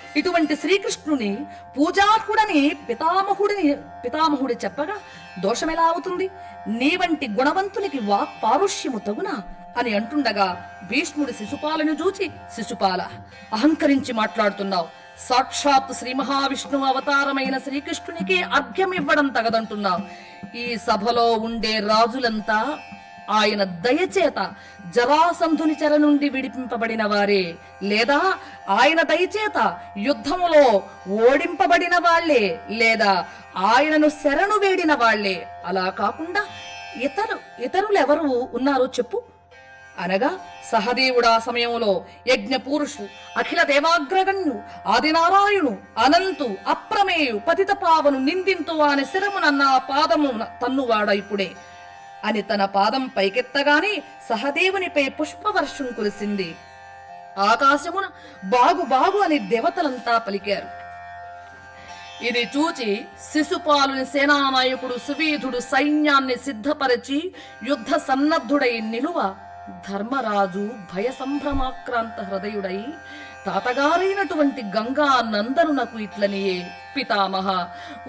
ఇటువంటి శ్రీకృష్ణుని పూజార్హుడని పితామహుడు చెప్పగా దోషమెలా అవుతుంది? నీ వంటి గుణవంతునికి వాక్ పారుష్యము తగునా అని అంటుండగా భీష్ముడు శిశుపాలను చూచి, శిశుపాల, అహంకరించి మాట్లాడుతున్నావు. సాక్షాత్ శ్రీ మహావిష్ణువు అవతారమైన శ్రీకృష్ణునికి అర్ఘ్యం ఇవ్వడం తగదంటున్నావు. ఈ సభలో ఉండే రాజులంతా ఆయన దయచేత జరాసంధుని చెర నుండి విడిపింపబడిన వారే, లేదా ఆయన దయచేత యుద్ధములో ఓడింపబడిన వాళ్లే, లేదా ఆయనను శరణు వేడిన వాళ్లే. అలా కాకుండా ఇతరులెవరు ఉన్నారో చెప్పు అనగా, సహదేవుడా సమయంలో యజ్ఞ పురుషు, అఖిల దేవాగ్రగణ్యు, ఆదినారాయణు, అనంతు, అప్రమేయు, పతిత పావను, నిందింతు వాని శిరమునన్న పాదము తన్నువాడ ఇప్పుడే అని తన పాదం పైకెత్తగానే సహదేవునిపై పుష్పవర్షం కురిసింది. ఆకాశమున బాగు బాగు అని దేవతలంతా పలికారు. ఇది చూచి శిశుపాలుని సేనానాయకుడు సువీధుడు సైన్యాన్ని సిద్ధపరచి యుద్ధ సన్నద్ధుడై నిలువ, ధర్మరాజు భయ సంభ్రమాక్రాంత హృదయుడై తాతగారైనటువంటి గంగా నందనునకు ఇట్లనియే, పితామహ,